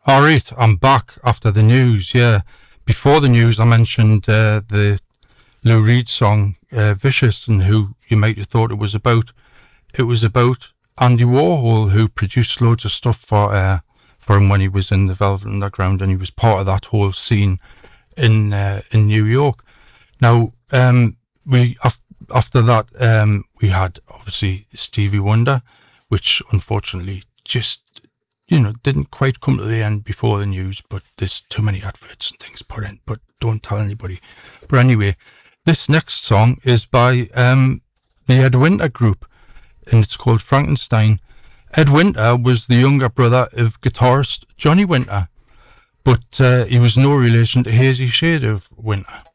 All right, I'm back after the news. Yeah, before the news, I mentioned the Lou Reed song "Vicious" and who you might have thought it was about. It was about Andy Warhol, who produced loads of stuff for him when he was in the Velvet Underground, and he was part of that whole scene in New York. Now, we after that we had obviously Stevie Wonder, which unfortunately just didn't quite come to the end before the news, but there's too many adverts and things put in, but don't tell anybody. But anyway, this next song is by the Ed Winter Group, and it's called Frankenstein. Ed Winter was the younger brother of guitarist Johnny Winter, but he was no relation to Hazy Shade of Winter.